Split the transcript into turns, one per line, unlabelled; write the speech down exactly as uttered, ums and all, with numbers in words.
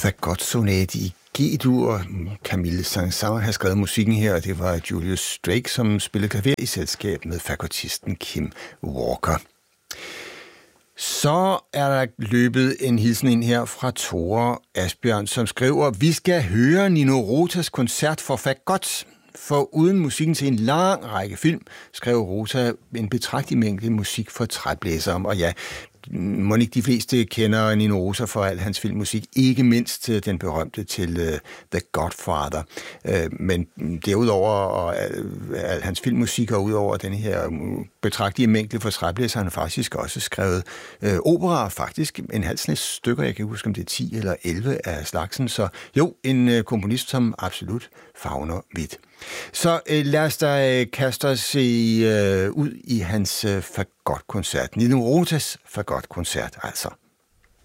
Fagotsonatet i G-dur. Camille Saint-Saëns har skrevet musikken her, og det var Julius Drake, som spillede klaver i selskab med fagotisten Kim Walker. Så er der løbet en hilsen ind her fra Tore Asbjørn, som skriver: Vi skal høre Nino Rotas koncert for fagot. For uden musikken til en lang række film, skrev Rota en betragtelig mængde musik for træblæsere. Og ja, må ikke de fleste kender Nino Rota for al hans filmmusik, ikke mindst den berømte til uh, The Godfather. Uh, men derudover og uh, al hans filmmusik og udover den her uh, betragtelige mængde for træblæsere, han har faktisk også skrevet uh, opera, faktisk en halv snes stykker, jeg kan ikke huske om det er ti eller elleve af slagsen. Så jo, en uh, komponist, som absolut favner vidt. Så øh, lad os da øh, kaste os i, øh, ud i hans øh, fagotkoncert. Nino Rotas fagotkoncert, altså.